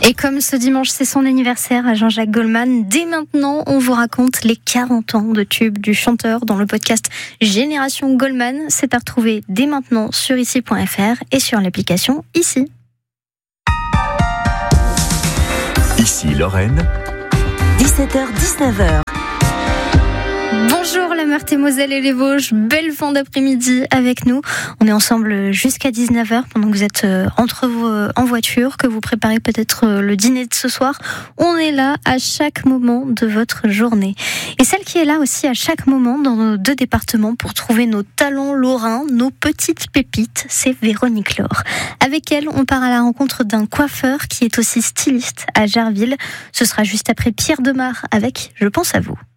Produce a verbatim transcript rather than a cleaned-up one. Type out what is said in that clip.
Et comme ce dimanche c'est son anniversaire à Jean-Jacques Goldman, dès maintenant on vous raconte les quarante ans de tubes du chanteur dans le podcast Génération Goldman. C'est à retrouver dès maintenant sur ici point f r et sur l'application Ici. Ici Lorraine, dix-sept heures dix-neuf heures. Bonjour la Meurthe-et-Moselle et les Vosges, belle fin d'après-midi avec nous. On est ensemble jusqu'à dix-neuf heures pendant que vous êtes entre vous en voiture, que vous préparez peut-être le dîner de ce soir. On est là à chaque moment de votre journée. Et celle qui est là aussi à chaque moment dans nos deux départements pour trouver nos talents lorrains, nos petites pépites, c'est Véronique Laure. Avec elle, on part à la rencontre d'un coiffeur qui est aussi styliste à Gerville. Ce sera juste après Pierre Demar avec Je pense à vous.